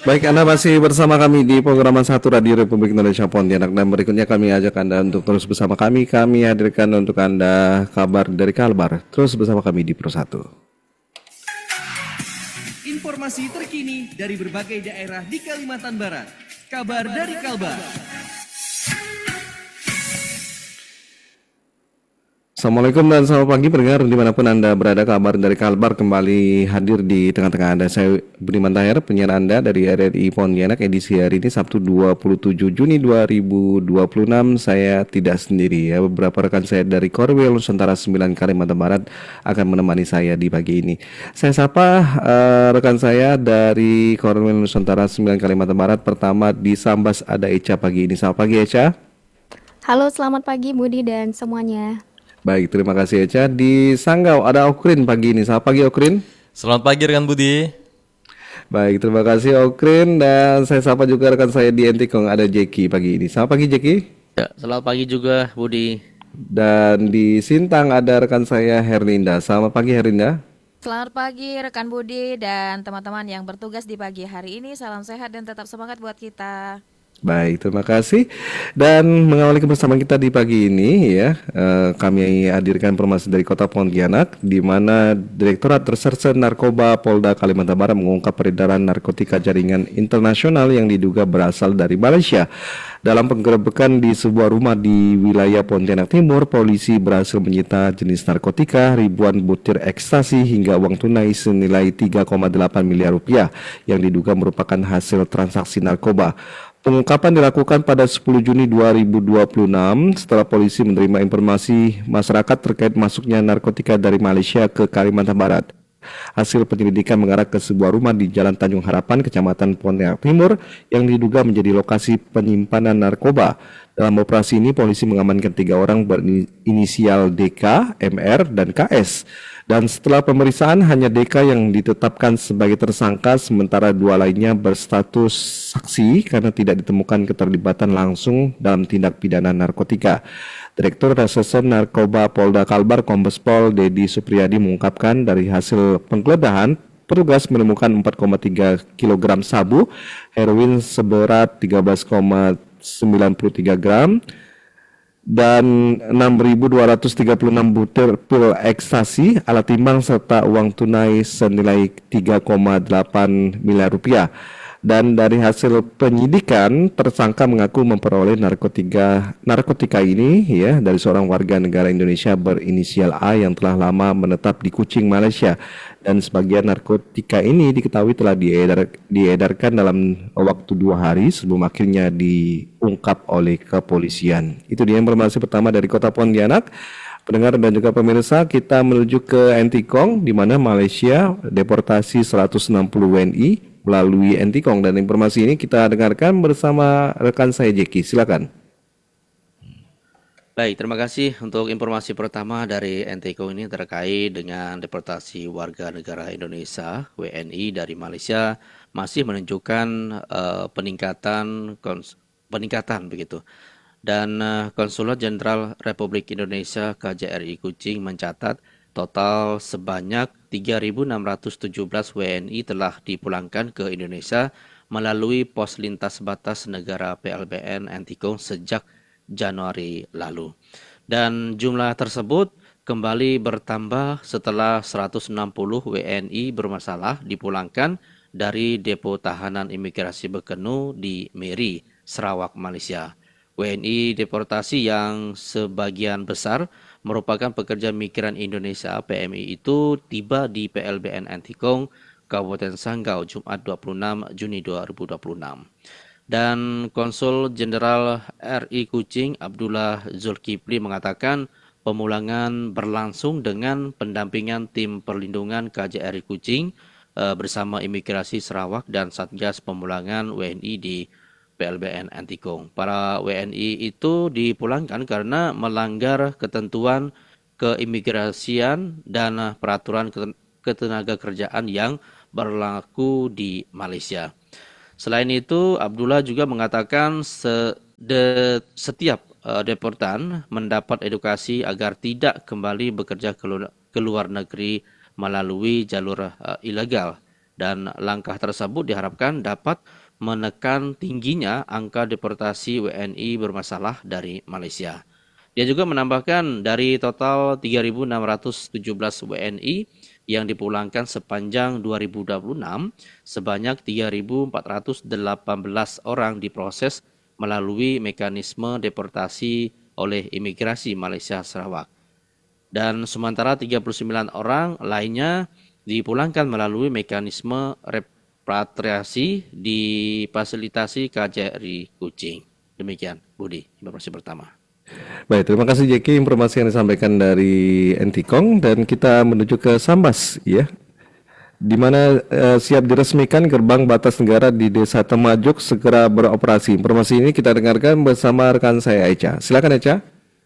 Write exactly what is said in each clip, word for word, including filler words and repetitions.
Baik, Anda masih bersama kami di program Satu Radio Republik Indonesia Pontianak dan berikutnya kami ajak Anda untuk terus bersama kami. Kami hadirkan untuk Anda kabar dari Kalbar. Terus bersama kami di Pro satu. Informasi terkini dari berbagai daerah di Kalimantan Barat. Kabar dari Kalbar. Assalamualaikum dan selamat pagi pendengar dimanapun Anda berada. Kabar dari Kalbar kembali hadir di tengah-tengah Anda. Saya Budiman Tahir, penyiar Anda dari R R I Pontianak edisi hari ini Sabtu dua puluh tujuh Juni dua ribu dua puluh enam. Saya tidak sendiri ya, beberapa rekan saya dari Korwil Nusantara sembilan Kalimantan Barat akan menemani saya di pagi ini. Saya sapa uh, rekan saya dari Korwil Nusantara sembilan Kalimantan Barat. Pertama di Sambas ada Eca pagi ini. Selamat pagi Eca. Halo, selamat pagi Budi dan semuanya. Baik, terima kasih Eca. Di Sanggau ada Okrin pagi ini. Selamat pagi Okrin. Selamat pagi rekan Budi. Baik, terima kasih Okrin. Dan saya sapa juga rekan saya di Entikong ada Jeki pagi ini. Selamat pagi Jeki. Ya, selamat pagi juga Budi. Dan di Sintang ada rekan saya Herlinda. Selamat pagi Herlinda. Selamat pagi rekan Budi dan teman-teman yang bertugas di pagi hari ini. Salam sehat dan tetap semangat buat kita. Baik, terima kasih. Dan mengawali kebersamaan kita di pagi ini ya, eh, kami hadirkan informasi dari Kota Pontianak di mana Direktorat Reserse Narkoba Polda Kalimantan Barat mengungkap peredaran narkotika jaringan internasional yang diduga berasal dari Malaysia. Dalam penggerebekan di sebuah rumah di wilayah Pontianak Timur, polisi berhasil menyita jenis narkotika, ribuan butir ekstasi hingga uang tunai senilai tiga koma delapan miliar rupiah yang diduga merupakan hasil transaksi narkoba. Pengungkapan dilakukan pada sepuluh Juni dua ribu dua puluh enam setelah polisi menerima informasi masyarakat terkait masuknya narkotika dari Malaysia ke Kalimantan Barat. Hasil penyelidikan mengarah ke sebuah rumah di Jalan Tanjung Harapan, Kecamatan Pontianak Timur yang diduga menjadi lokasi penyimpanan narkoba. Dalam operasi ini polisi mengamankan tiga orang berinisial D K, M R, dan K S. Dan setelah pemeriksaan hanya D K yang ditetapkan sebagai tersangka sementara dua lainnya berstatus saksi karena tidak ditemukan keterlibatan langsung dalam tindak pidana narkotika. Direktur Reserse Narkoba Polda Kalbar Kombes Pol Dedi Supriyadi mengungkapkan dari hasil penggeledahan petugas menemukan empat koma tiga kilogram sabu, heroin seberat tiga belas koma sembilan tiga gram, dan enam ribu dua ratus tiga puluh enam butir pil ekstasi, alat timbang serta uang tunai senilai tiga koma delapan miliar rupiah. Dan dari hasil penyidikan, tersangka mengaku memperoleh narkotika narkotika ini ya dari seorang warga negara Indonesia berinisial A yang telah lama menetap di Kuching, Malaysia. Dan sebagian narkotika ini diketahui telah diedar, diedarkan dalam waktu dua hari sebelum akhirnya diungkap oleh kepolisian. Itu dia informasi pertama dari Kota Pontianak. Pendengar dan juga pemirsa, kita menuju ke Entikong di mana Malaysia deportasi seratus enam puluh W N I melalui Entikong, dan informasi ini kita dengarkan bersama rekan saya Jeki. Silakan. Baik, terima kasih untuk informasi pertama dari Entikong ini terkait dengan deportasi warga negara Indonesia W N I dari Malaysia masih menunjukkan uh, peningkatan kons- peningkatan begitu. Dan uh, Konsulat Jenderal Republik Indonesia K J R I Kuching mencatat total sebanyak tiga ribu enam ratus tujuh belas W N I telah dipulangkan ke Indonesia melalui pos lintas batas negara P L B N Entikong sejak Januari lalu. Dan jumlah tersebut kembali bertambah setelah seratus enam puluh W N I bermasalah dipulangkan dari depo tahanan imigrasi Bekenu di Miri, Sarawak, Malaysia. W N I deportasi yang sebagian besar merupakan pekerja migran Indonesia P M I itu tiba di P L B N Entikong, Kabupaten Sanggau, Jumat dua puluh enam Juni dua ribu dua puluh enam. Dan Konsul Jenderal R I Kuching Abdullah Zulkifli mengatakan pemulangan berlangsung dengan pendampingan tim perlindungan K J R I Kuching eh, bersama imigrasi Sarawak dan Satgas Pemulangan W N I di P L B N Entikong. Para W N I itu dipulangkan karena melanggar ketentuan keimigrasian dan peraturan ketenaga kerjaan yang berlaku di Malaysia. Selain itu, Abdullah juga mengatakan se- de- setiap uh, deportan mendapat edukasi agar tidak kembali bekerja ke luar, ke luar negeri melalui jalur uh, ilegal. dan langkah tersebut diharapkan dapat menekan tingginya angka deportasi W N I bermasalah dari Malaysia. Dia juga menambahkan dari total tiga ribu enam ratus tujuh belas W N I yang dipulangkan sepanjang dua ribu dua puluh enam, sebanyak tiga ribu empat ratus delapan belas orang diproses melalui mekanisme deportasi oleh imigrasi Malaysia Sarawak. Dan sementara tiga puluh sembilan orang lainnya dipulangkan melalui mekanisme repatriasi difasilitasi K J R I Kuching. Demikian, Budi, informasi pertama. Baik, terima kasih Jeki informasi yang disampaikan dari Entikong, dan kita menuju ke Sambas ya. Di mana eh, siap diresmikan gerbang batas negara di Desa Temajuk segera beroperasi. Informasi ini kita dengarkan bersama rekan saya Echa. Silakan Echa.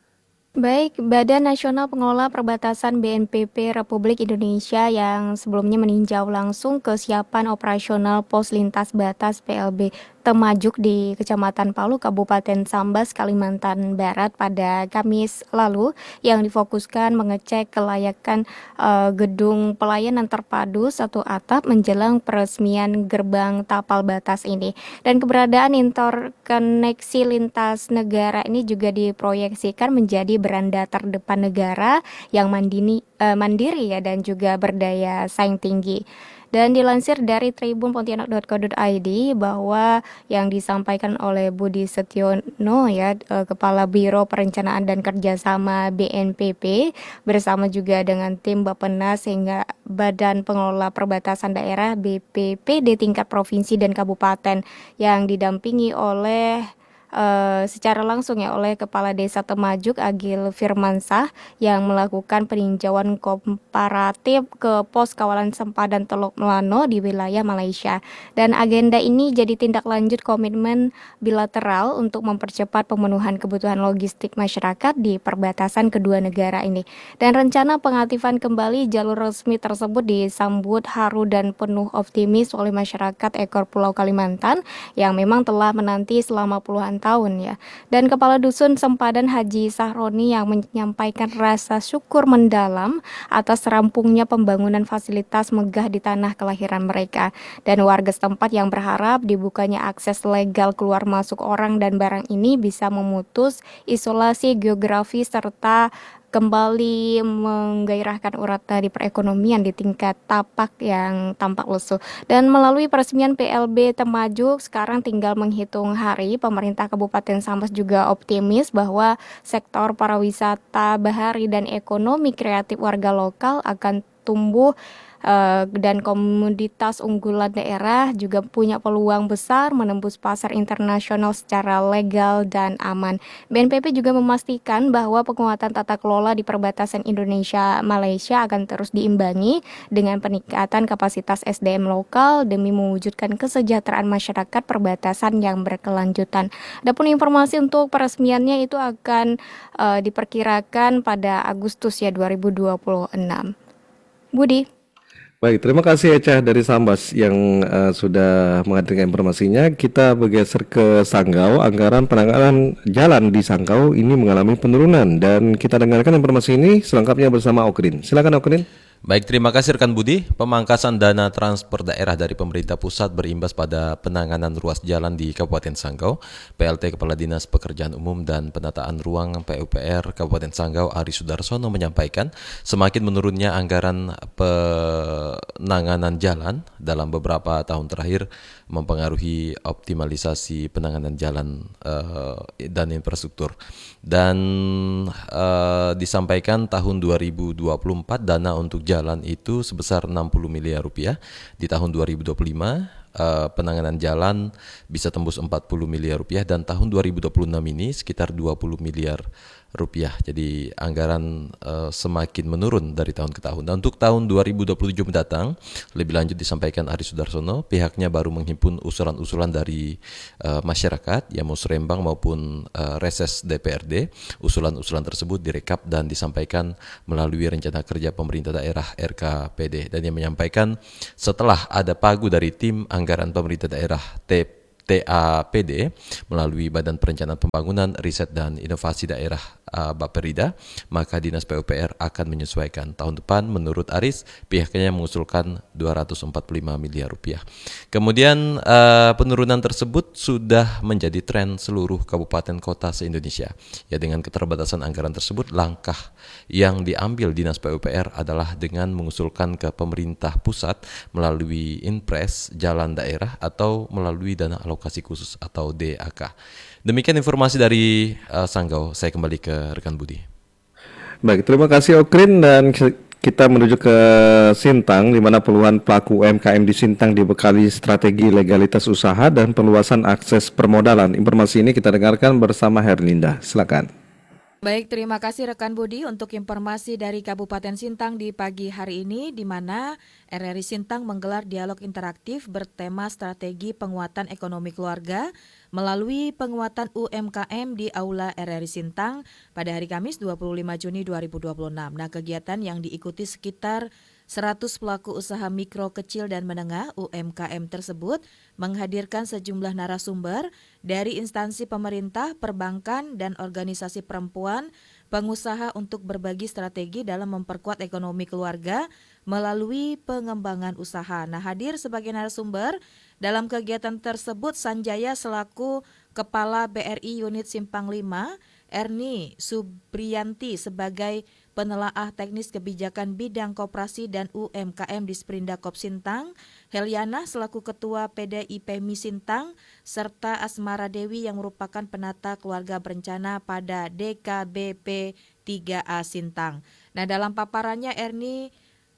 Baik, Badan Nasional Pengelola Perbatasan B N P B Republik Indonesia yang sebelumnya meninjau langsung kesiapan operasional pos lintas batas P L B Temajuk di Kecamatan Palu, Kabupaten Sambas, Kalimantan Barat pada Kamis lalu yang difokuskan mengecek kelayakan uh, gedung pelayanan terpadu satu atap menjelang peresmian gerbang tapal batas ini. Dan keberadaan interkoneksi lintas negara ini juga diproyeksikan menjadi beranda terdepan negara yang mandiri, uh, mandiri ya dan juga berdaya saing tinggi. Dan dilansir dari tribun pontianak dot co dot i d bahwa yang disampaikan oleh Budi Setiono ya, Kepala Biro Perencanaan dan Kerjasama B N P B bersama juga dengan tim Bappenas hingga Badan Pengelola Perbatasan Daerah B P P D tingkat provinsi dan kabupaten yang didampingi oleh Uh, secara langsung ya oleh Kepala Desa Temajuk Agil Firmansah yang melakukan peninjauan komparatif ke pos kawalan sempadan Teluk Melano di wilayah Malaysia. Dan agenda ini jadi tindak lanjut komitmen bilateral untuk mempercepat pemenuhan kebutuhan logistik masyarakat di perbatasan kedua negara ini. Dan rencana pengaktifan kembali jalur resmi tersebut disambut haru dan penuh optimis oleh masyarakat ekor Pulau Kalimantan yang memang telah menanti selama puluhan tahun ya. Dan Kepala Dusun Sempadan Haji Sahroni yang menyampaikan rasa syukur mendalam atas rampungnya pembangunan fasilitas megah di tanah kelahiran mereka. Dan warga setempat yang berharap dibukanya akses legal keluar masuk orang dan barang ini bisa memutus isolasi geografi serta kembali menggairahkan urat nadi perekonomian di tingkat tapak yang tampak lesu. Dan melalui peresmian P L B Temajuk, sekarang tinggal menghitung hari. Pemerintah Kabupaten Sambas juga optimis bahwa sektor pariwisata bahari dan ekonomi kreatif warga lokal akan tumbuh. Uh, dan komoditas unggulan daerah juga punya peluang besar menembus pasar internasional secara legal dan aman. B N P B juga memastikan bahwa penguatan tata kelola di perbatasan Indonesia-Malaysia akan terus diimbangi dengan peningkatan kapasitas S D M lokal demi mewujudkan kesejahteraan masyarakat perbatasan yang berkelanjutan. Adapun informasi untuk peresmiannya itu akan uh, diperkirakan pada Agustus ya dua ribu dua puluh enam. Budi. Baik, terima kasih Echa dari Sambas yang uh, sudah menghadirkan informasinya. Kita bergeser ke Sanggau. Anggaran penanganan jalan di Sanggau ini mengalami penurunan dan kita dengarkan informasi ini selengkapnya bersama Okrin. Silakan Okrin. Baik, terima kasih rekan Budi. Pemangkasan dana transfer daerah dari pemerintah pusat berimbas pada penanganan ruas jalan di Kabupaten Sanggau. P L T Kepala Dinas Pekerjaan Umum dan Penataan Ruang P U P R Kabupaten Sanggau Ari Sudarsono menyampaikan semakin menurunnya anggaran penanganan jalan dalam beberapa tahun terakhir mempengaruhi optimalisasi penanganan jalan uh, dan infrastruktur. Dan uh, disampaikan tahun dua ribu dua puluh empat dana untuk jalan itu sebesar enam puluh miliar rupiah. Di tahun dua ribu dua puluh lima uh, penanganan jalan bisa tembus empat puluh miliar rupiah dan tahun dua ribu dua puluh enam ini sekitar dua puluh miliar rupiah. Jadi anggaran uh, semakin menurun dari tahun ke tahun. Dan untuk tahun dua ribu dua puluh tujuh mendatang, lebih lanjut disampaikan Ari Sudarsono, pihaknya baru menghimpun usulan-usulan dari uh, masyarakat, ya musrembang maupun uh, reses D P R D. Usulan-usulan tersebut direkap dan disampaikan melalui rencana kerja pemerintah daerah R K P D. Dan yang menyampaikan setelah ada pagu dari tim anggaran pemerintah daerah T A P D melalui Badan Perencanaan Pembangunan, Riset dan Inovasi Daerah uh, Bapperida, maka Dinas P U P R akan menyesuaikan. Tahun depan menurut Aris pihaknya mengusulkan dua ratus empat puluh lima miliar rupiah. Kemudian uh, penurunan tersebut sudah menjadi tren seluruh kabupaten kota se-Indonesia. Ya, dengan keterbatasan anggaran tersebut, langkah yang diambil Dinas P U P R adalah dengan mengusulkan ke pemerintah pusat melalui Inpres Jalan Daerah atau melalui dana alokasi khusus atau D A K. Demikian informasi dari uh, Sanggau. Saya kembali ke rekan Budi. Baik, terima kasih Okrin, dan kita menuju ke Sintang, di mana puluhan pelaku U M K M di Sintang dibekali strategi legalitas usaha dan perluasan akses permodalan. Informasi ini kita dengarkan bersama Herlinda. Silakan. Baik, terima kasih rekan Budi untuk informasi dari Kabupaten Sintang di pagi hari ini, di mana R R I Sintang menggelar dialog interaktif bertema strategi penguatan ekonomi keluarga melalui penguatan U M K M di Aula R R I Sintang pada hari Kamis dua puluh lima Juni dua ribu dua puluh enam. Nah, kegiatan yang diikuti sekitar seratus pelaku usaha mikro, kecil, dan menengah U M K M tersebut menghadirkan sejumlah narasumber dari instansi pemerintah, perbankan, dan organisasi perempuan, pengusaha untuk berbagi strategi dalam memperkuat ekonomi keluarga melalui pengembangan usaha. Nah, hadir sebagai narasumber dalam kegiatan tersebut Sanjaya selaku Kepala B R I Unit Simpang lima, Erni Subrianti sebagai penelaah teknis kebijakan bidang koperasi dan U M K M di Sprindakop Sintang, Heliana selaku Ketua P D I P M I Sintang, serta Asmara Dewi yang merupakan penata keluarga berencana pada D K B P tiga A Sintang. Nah, dalam paparannya Erni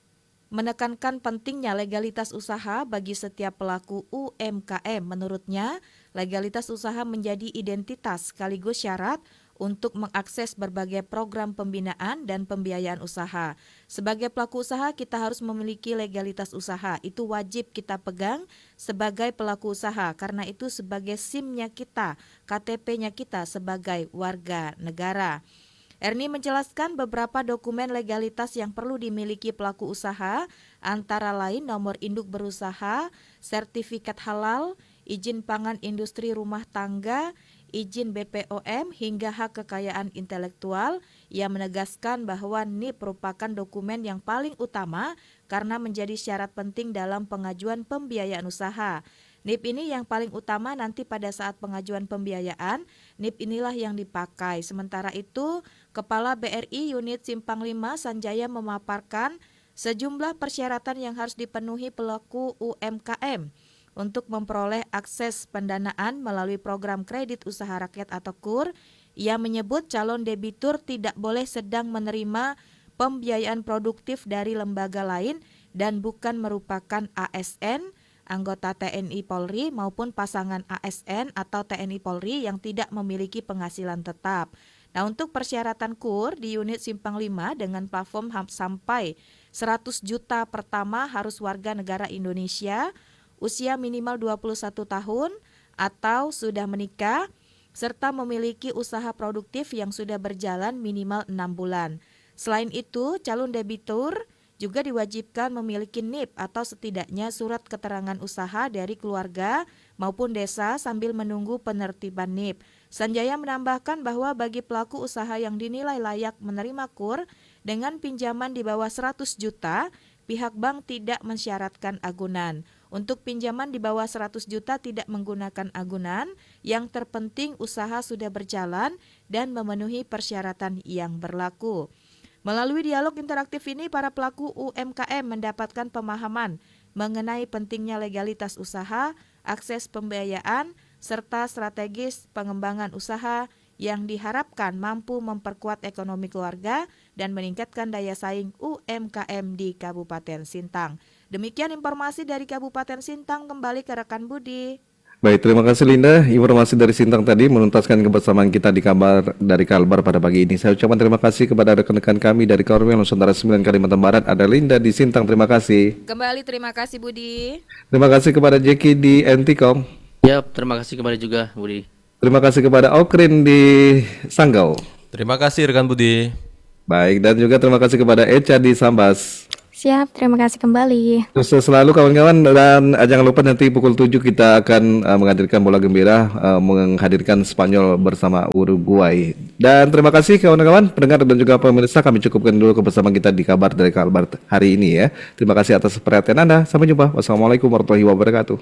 menekankan pentingnya legalitas usaha bagi setiap pelaku U M K M. Menurutnya, legalitas usaha menjadi identitas sekaligus syarat untuk mengakses berbagai program pembinaan dan pembiayaan usaha. Sebagai pelaku usaha, kita harus memiliki legalitas usaha. Itu wajib kita pegang sebagai pelaku usaha, karena itu sebagai SIM-nya kita, K T P-nya kita sebagai warga negara. Erni menjelaskan beberapa dokumen legalitas yang perlu dimiliki pelaku usaha, antara lain nomor induk berusaha, sertifikat halal, izin pangan industri rumah tangga, izin B P O M, hingga hak kekayaan intelektual. Ia menegaskan bahwa N I P merupakan dokumen yang paling utama karena menjadi syarat penting dalam pengajuan pembiayaan usaha. N I P ini yang paling utama nanti pada saat pengajuan pembiayaan, N I P inilah yang dipakai. Sementara itu, Kepala B R I Unit Simpang lima Sanjaya memaparkan sejumlah persyaratan yang harus dipenuhi pelaku U M K M untuk memperoleh akses pendanaan melalui program kredit usaha rakyat atau K U R. Ia menyebut calon debitur tidak boleh sedang menerima pembiayaan produktif dari lembaga lain dan bukan merupakan A S N, anggota T N I Polri maupun pasangan A S N atau T N I Polri yang tidak memiliki penghasilan tetap. Nah, untuk persyaratan K U R di unit Simpang lima dengan platform sampai seratus juta pertama harus warga negara Indonesia, usia minimal dua puluh satu tahun atau sudah menikah, serta memiliki usaha produktif yang sudah berjalan minimal enam bulan. Selain itu, calon debitur juga diwajibkan memiliki N I P atau setidaknya surat keterangan usaha dari keluarga maupun desa sambil menunggu penertiban N I P. Sanjaya menambahkan bahwa bagi pelaku usaha yang dinilai layak menerima K U R dengan pinjaman di bawah seratus juta, pihak bank tidak mensyaratkan agunan. Untuk pinjaman di bawah seratus juta tidak menggunakan agunan, yang terpenting usaha sudah berjalan dan memenuhi persyaratan yang berlaku. Melalui dialog interaktif ini, para pelaku U M K M mendapatkan pemahaman mengenai pentingnya legalitas usaha, akses pembiayaan, serta strategis pengembangan usaha yang diharapkan mampu memperkuat ekonomi keluarga dan meningkatkan daya saing U M K M di Kabupaten Sintang. Demikian informasi dari Kabupaten Sintang, kembali ke rekan Budi. Baik, terima kasih Linda. Informasi dari Sintang tadi menuntaskan kebersamaan kita di kabar dari Kalbar pada pagi ini. Saya ucapkan terima kasih kepada rekan-rekan kami dari Korwil Nusantara sembilan Kalimantan Barat. Ada Linda di Sintang, terima kasih. Kembali terima kasih Budi. Terima kasih kepada Jeki di Entikom. Ya, terima kasih kembali juga Budi. Terima kasih kepada Okrin di Sanggau. Terima kasih rekan Budi. Baik, dan juga terima kasih kepada Eca di Sambas. Siap, terima kasih kembali. Sukses selalu kawan-kawan dan uh, jangan lupa nanti pukul tujuh kita akan uh, menghadirkan bola gembira uh, menghadirkan Spanyol bersama Uruguay. Dan terima kasih kawan-kawan pendengar dan juga pemirsa, kami cukupkan dulu kebersamaan kita di kabar dari Kalbar hari ini ya. Terima kasih atas perhatian Anda. Sampai jumpa. Wassalamualaikum warahmatullahi wabarakatuh.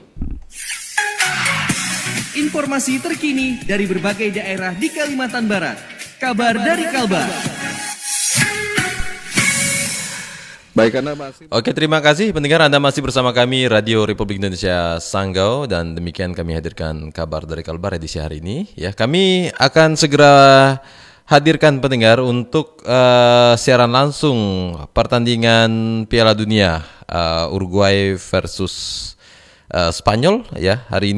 Informasi terkini dari berbagai daerah di Kalimantan Barat. Kabar dari Kalbar. Baik, Anda masih Oke, terima kasih pendengar, Anda masih bersama kami Radio Republik Indonesia Sanggau, dan demikian kami hadirkan kabar dari Kalbar edisi hari ini. Ya, kami akan segera hadirkan pendengar untuk uh, siaran langsung pertandingan Piala Dunia uh, Uruguay versus uh, Spanyol ya hari ini.